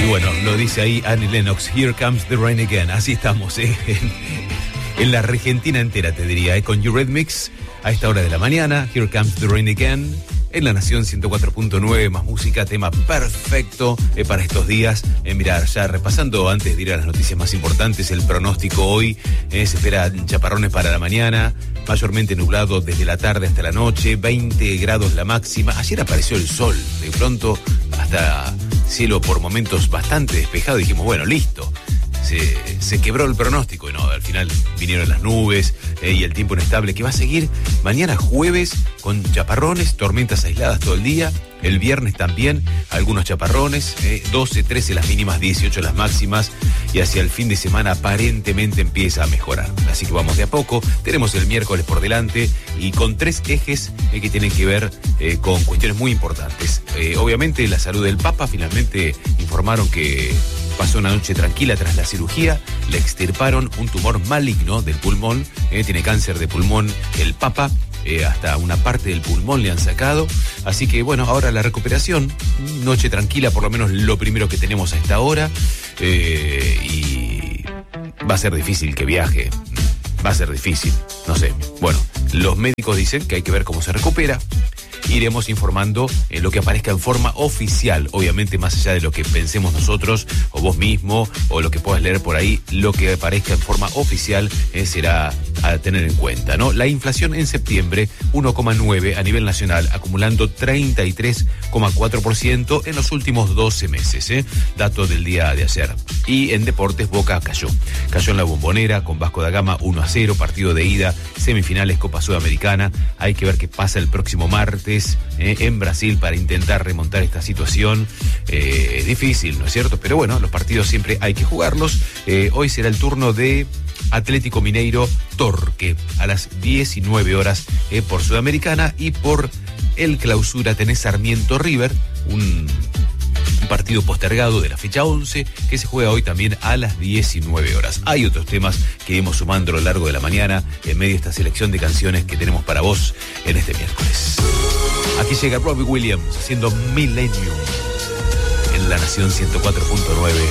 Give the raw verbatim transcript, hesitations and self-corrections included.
Y bueno, lo dice ahí Annie Lennox, Here Comes the Rain Again. Así estamos, ¿eh? en, en la Argentina entera, te diría, ¿eh? Con Eurythmics a esta hora de la mañana, Here Comes the Rain Again. En La Nación ciento cuatro punto nueve, más música, tema perfecto eh, para estos días. Eh, mirar, ya repasando antes de ir a las noticias más importantes, el pronóstico hoy, eh, se esperan chaparrones para la mañana, mayormente nublado desde la tarde hasta la noche, veinte grados la máxima. Ayer apareció el sol, de pronto hasta cielo por momentos bastante despejado, dijimos, bueno, listo. Se, se quebró el pronóstico y no, al final vinieron las nubes eh, y el tiempo inestable que va a seguir mañana jueves con chaparrones, tormentas aisladas todo el día, el viernes también algunos chaparrones, eh, doce, trece las mínimas, dieciocho las máximas y hacia el fin de semana aparentemente empieza a mejorar. Así que vamos de a poco, tenemos el miércoles por delante y con tres ejes eh, que tienen que ver eh, con cuestiones muy importantes. Eh, obviamente la salud del Papa, finalmente informaron que pasó una noche tranquila tras la cirugía, le extirparon un tumor maligno del pulmón, eh, tiene cáncer de pulmón el Papa, eh, hasta una parte del pulmón le han sacado, así que bueno, ahora la recuperación, noche tranquila, por lo menos lo primero que tenemos a esta hora, eh, y va a ser difícil que viaje, va a ser difícil, no sé, bueno, los médicos dicen que hay que ver cómo se recupera. Iremos informando en lo que aparezca en forma oficial, obviamente más allá de lo que pensemos nosotros o vos mismo o lo que puedas leer por ahí, lo que aparezca en forma oficial eh, será a tener en cuenta, ¿no? La inflación en septiembre, uno coma nueve a nivel nacional, acumulando treinta y tres coma cuatro por ciento en los últimos doce meses, ¿eh? Dato del día de ayer. Y en deportes, Boca cayó. Cayó en la Bombonera con Vasco da Gama uno a cero, partido de ida, semifinales Copa Sudamericana. Hay que ver qué pasa el próximo martes eh, en Brasil para intentar remontar esta situación. Eh, es difícil, ¿no es cierto? Pero bueno, los partidos siempre hay que jugarlos. Eh, hoy será el turno de Atlético Mineiro Torque a las diecinueve horas eh, por Sudamericana, y por el clausura tenés Sarmiento River, un, un partido postergado de la fecha once que se juega hoy también a las diecinueve horas. Hay otros temas que iremos sumando a lo largo de la mañana en medio de esta selección de canciones que tenemos para vos en este miércoles. Aquí llega Robbie Williams haciendo Millennium en La Nación ciento cuatro punto nueve.